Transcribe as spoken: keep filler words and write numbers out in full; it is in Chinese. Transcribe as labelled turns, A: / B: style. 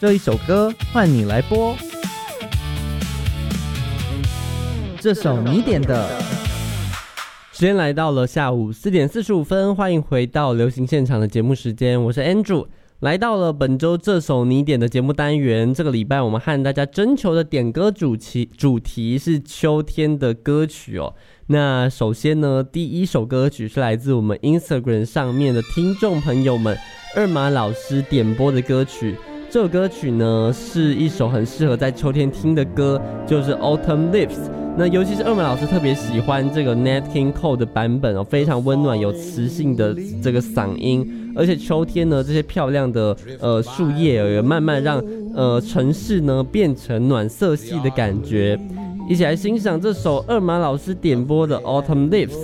A: 这一首歌换你来播，这首你点的。时间来到了下午四点四十五分，欢迎回到流行现场的节目时间，我是 Andrew， 来到了本周这首你点的节目单元。这个礼拜我们和大家征求的点歌主题主题是秋天的歌曲哦。那首先呢，第一首歌曲是来自我们 Instagram 上面的听众朋友们二马老师点播的歌曲。这首歌曲呢是一首很适合在秋天听的歌，就是 Autumn Leaves。那尤其是二马老师特别喜欢这个 Nat King Cole 的版本哦，非常温暖有磁性的这个嗓音，而且秋天呢这些漂亮的呃树叶也慢慢让呃城市呢变成暖色系的感觉。一起来欣赏这首二马老师点播的 Autumn Leaves。